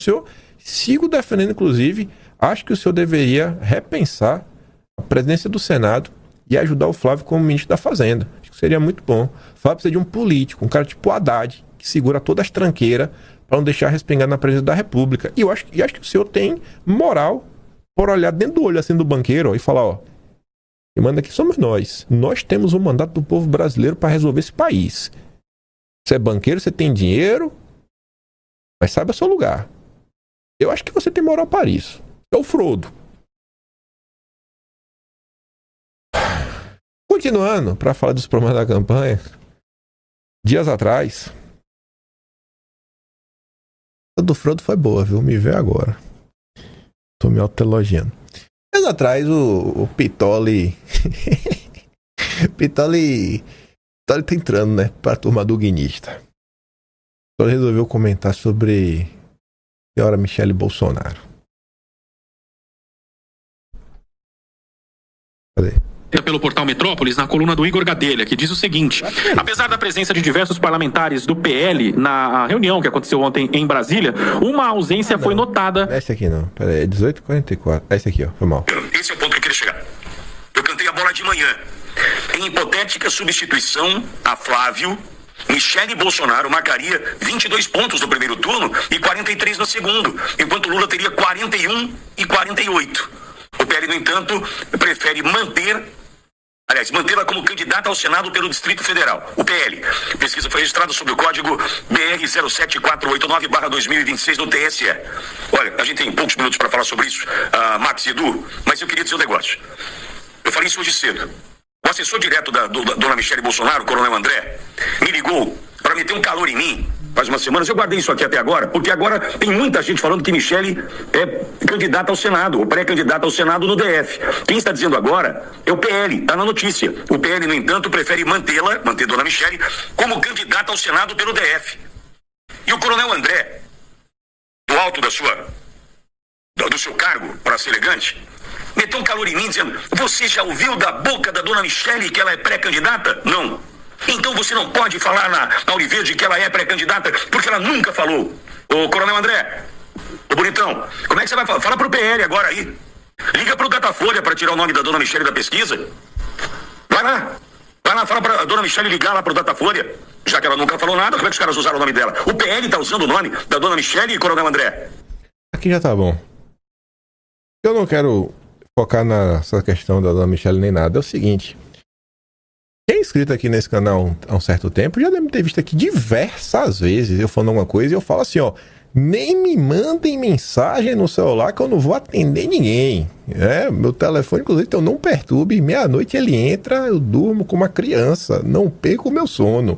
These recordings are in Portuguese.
O senhor, sigo defendendo, inclusive, acho que o senhor deveria repensar a presidência do Senado e ajudar o Flávio como ministro da Fazenda. Acho que seria muito bom. O Flávio precisa de um político, um cara tipo o Haddad, que segura todas as tranqueiras para não deixar respingar na presidência da República. E eu acho que o senhor tem moral por olhar dentro do olho assim do banqueiro, ó, e falar, ó, quem manda aqui somos nós. Nós temos o mandato do povo brasileiro para resolver esse país. Você é banqueiro, você tem dinheiro, mas sabe o seu lugar. Eu acho que você tem moral para isso. É o Frodo. Continuando, para falar dos problemas da campanha, dias atrás, a do Frodo foi boa, viu? Me vê agora. Tô me autoelogiando. Dias atrás, o Pitoli... Pitoli tá entrando, né? Pra turma do Guinista. O Pitoli resolveu comentar sobre a senhora Michele Bolsonaro. Cadê? Pelo portal Metrópolis, na coluna do Igor Gadelha, que diz o seguinte: apesar da presença de diversos parlamentares do PL na reunião que aconteceu ontem em Brasília, uma ausência foi notada. Não é esse aqui não, peraí, é 18h44. É esse aqui, ó, foi mal. Esse é o ponto que eu queria chegar. Eu cantei a bola de manhã. Em hipotética substituição a Flávio, Michele Bolsonaro marcaria 22 pontos no primeiro turno e 43 no segundo, enquanto Lula teria 41 e 48. O PL, no entanto, prefere mantê-la como candidata ao Senado pelo Distrito Federal. O PL. A pesquisa foi registrada sob o código BR 07489/2026 no TSE. Olha, a gente tem poucos minutos para falar sobre isso, Max e Edu, mas eu queria dizer um negócio. Eu falei isso hoje cedo. O assessor direto da dona Michele Bolsonaro, o Coronel André, me ligou para meter um calor em mim faz umas semanas. Eu guardei isso aqui até agora, porque agora tem muita gente falando que Michele é candidata ao Senado, ou pré-candidata ao Senado no DF. Quem está dizendo agora é o PL, está na notícia. O PL, no entanto, prefere manter dona Michele como candidata ao Senado pelo DF. E o Coronel André, do alto do seu cargo, para ser elegante, meteu um calor em mim dizendo: você já ouviu da boca da dona Michele que ela é pré-candidata? Não. Então você não pode falar na Auriverde que ela é pré-candidata, porque ela nunca falou. Ô, Coronel André, ô bonitão, como é que você vai falar? Fala pro PL agora aí. Liga pro Datafolha para tirar o nome da dona Michele da pesquisa. Vai lá, fala pra dona Michele ligar lá pro Datafolha. Já que ela nunca falou nada, como é que os caras usaram o nome dela? O PL tá usando o nome da dona Michele e Coronel André. Aqui já tá bom. Eu não quero focar nessa questão da dona Michele nem nada. É o seguinte: quem é inscrito aqui nesse canal há um certo tempo já deve ter visto aqui diversas vezes eu falando alguma coisa e eu falo assim, ó, nem me mandem mensagem no celular que eu não vou atender ninguém. Meu telefone, inclusive, então não perturbe, meia-noite ele entra, eu durmo como uma criança, não perco o meu sono.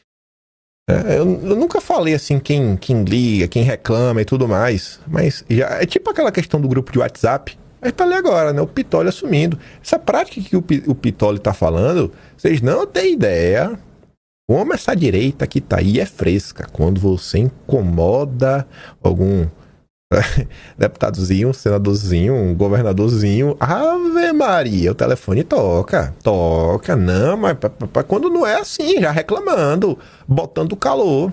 Eu nunca falei assim quem liga, quem reclama e tudo mais, mas já é tipo aquela questão do grupo de WhatsApp. Mas tá ali agora, né? O Pitoli assumindo. Essa prática que o Pitoli tá falando, vocês não têm ideia como essa direita que tá aí é fresca. Quando você incomoda algum deputadozinho, senadorzinho, um governadorzinho, Ave Maria, o telefone toca. Não, mas quando não é assim, já reclamando, botando calor.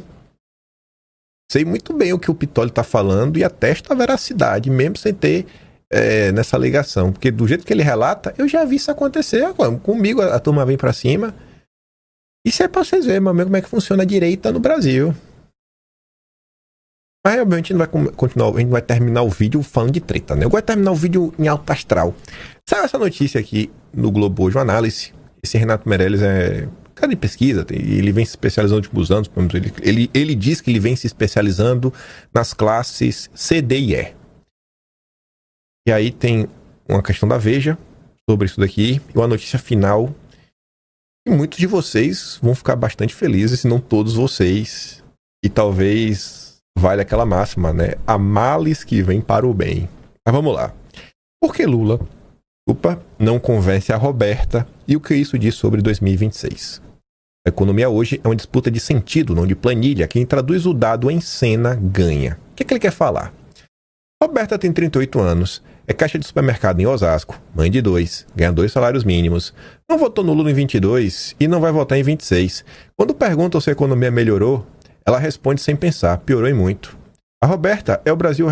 Sei muito bem o que o Pitoli tá falando e atesto a veracidade, mesmo sem ter nessa ligação, porque do jeito que ele relata, eu já vi isso acontecer. Comigo a turma vem pra cima. Isso é pra vocês verem, meu amigo, como é que funciona a direita no Brasil. Mas realmente a gente vai continuar, a gente vai terminar o vídeo falando de treta, né? Eu gosto de terminar o vídeo em alto astral. Saiu essa notícia aqui no Globo hoje, uma análise. Esse Renato Meirelles é cara de pesquisa, ele vem se especializando nos últimos anos. Ele diz que ele vem se especializando nas classes C, D e E. E aí tem uma questão da Veja sobre isso daqui e uma notícia final. E muitos de vocês vão ficar bastante felizes, se não todos vocês. E talvez valha aquela máxima, né? Há males que vêm para o bem. Mas vamos lá. Por que Lula, não convence a Roberta e o que isso diz sobre 2026? A economia hoje é uma disputa de sentido, não de planilha. Quem traduz o dado em cena ganha. O que ele quer falar? Roberta tem 38 anos, é caixa de supermercado em Osasco, mãe de 2, ganha 2 salários mínimos, não votou no Lula em 22 e não vai votar em 26. Quando perguntam se a economia melhorou, ela responde sem pensar, piorou e muito. A Roberta é o Brasil